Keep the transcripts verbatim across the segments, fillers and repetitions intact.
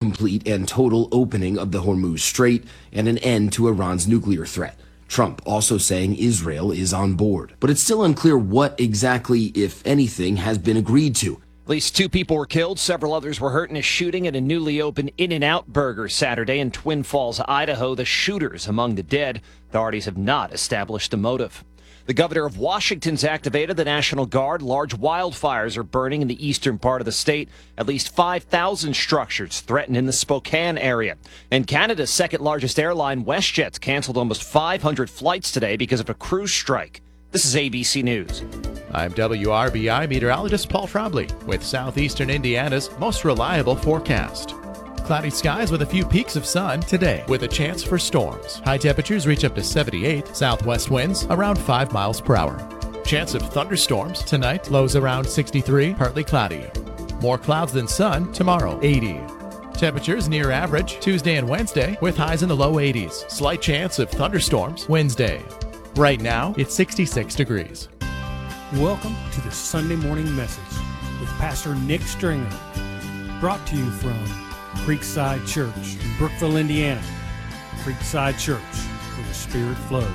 complete and total opening of the Hormuz Strait and an end to Iran's nuclear threat. Trump also saying Israel is on board. But it's still unclear what exactly, if anything, has been agreed to. At least two people were killed. Several others were hurt in a shooting at a newly opened In-N-Out Burger Saturday in Twin Falls, Idaho. The shooters among the dead. Authorities have not established a motive. The governor of Washington's activated the National Guard. Large wildfires are burning in the eastern part of the state. At least five thousand structures threatened in the Spokane area. And Canada's second largest airline, WestJet's canceled almost five hundred flights today because of a cruise strike. This is A B C News. I'm W R B I meteorologist Paul Trombley with southeastern Indiana's most reliable forecast. Cloudy skies with a few peaks of sun today with a chance for storms. High temperatures reach up to seventy-eight, southwest winds around five miles per hour. Chance of thunderstorms tonight, lows around sixty-three, partly cloudy. More clouds than sun tomorrow, eighty. Temperatures near average Tuesday and Wednesday with highs in the low eighties. Slight chance of thunderstorms Wednesday. Right now, it's sixty-six degrees. Welcome to the Sunday Morning Message with Pastor Nick Stringer. Brought to you from Creekside Church in Brookville, Indiana. Creekside Church, where the Spirit flows.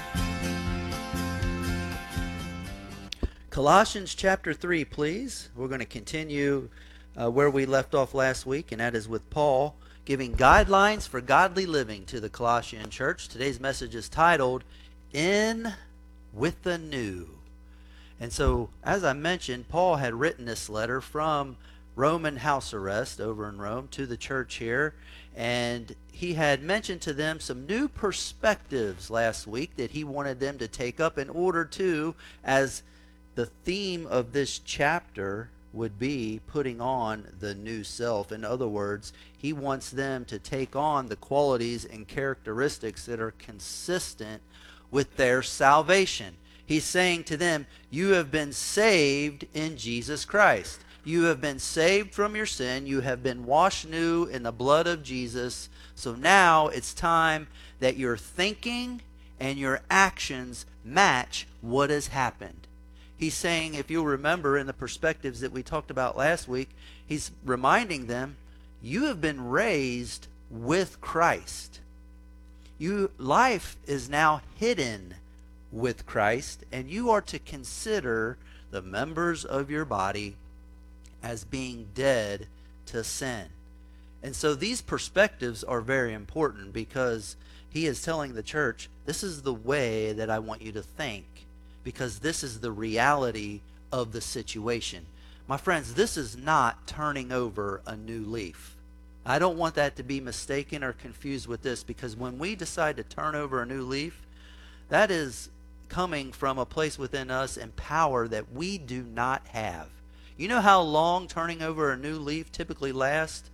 Colossians chapter three, please. We're going to continue uh, where we left off last week, and that is with Paul giving guidelines for godly living to the Colossian church. Today's message is titled, In with the New. And so, as I mentioned, Paul had written this letter from Roman house arrest over in Rome to the church here, and he had mentioned to them some new perspectives last week that he wanted them to take up in order to, as the theme of this chapter would be putting on the new self. In other words, he wants them to take on the qualities and characteristics that are consistent with their salvation. He's saying to them, you have been saved in Jesus Christ. You have been saved from your sin. You have been washed new in the blood of Jesus. So now it's time that your thinking and your actions match what has happened. He's saying, if you'll remember in the perspectives that we talked about last week, he's reminding them, you have been raised with Christ. You, life is now hidden with Christ, and you are to consider the members of your body as being dead to sin. And so these perspectives are very important, because he is telling the church, this is the way that I want you to think, because this is the reality of the situation. My friends, this is not turning over a new leaf. I don't want that to be mistaken or confused with this, because when we decide to turn over a new leaf, that is coming from a place within us and power that we do not have. You know how long turning over a new leaf typically lasts?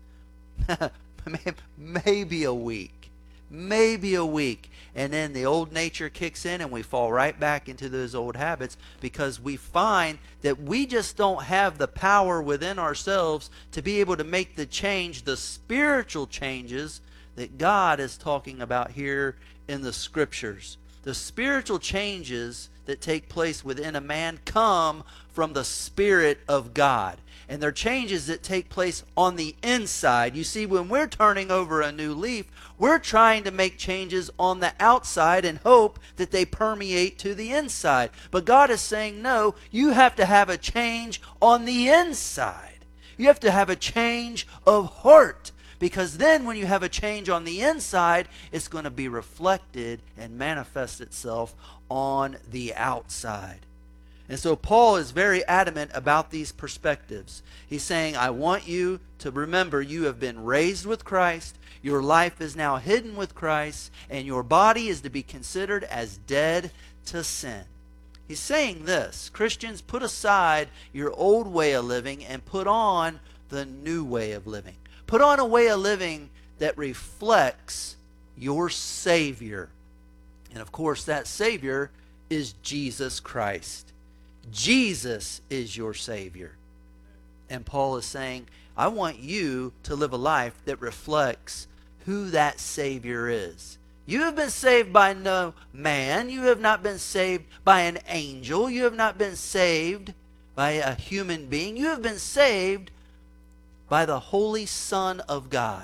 Maybe a week. Maybe a week. And then the old nature kicks in and we fall right back into those old habits, because we find that we just don't have the power within ourselves to be able to make the change, the spiritual changes that God is talking about here in the scriptures. The spiritual changes that take place within a man come from the Spirit of God. And they're changes that take place on the inside. You see, when we're turning over a new leaf, we're trying to make changes on the outside and hope that they permeate to the inside. But God is saying, no, you have to have a change on the inside. You have to have a change of heart. Because then when you have a change on the inside, it's going to be reflected and manifest itself on the outside. And so Paul is very adamant about these perspectives. He's saying, I want you to remember you have been raised with Christ, your life is now hidden with Christ, and your body is to be considered as dead to sin. He's saying this, Christians, put aside your old way of living and put on the new way of living. Put on a way of living that reflects your Savior. And of course, that Savior is Jesus Christ. Jesus is your Savior. And Paul is saying, I want you to live a life that reflects who that Savior is. You have been saved by no man. You have not been saved by an angel. You have not been saved by a human being. You have been saved by the Holy Son of God.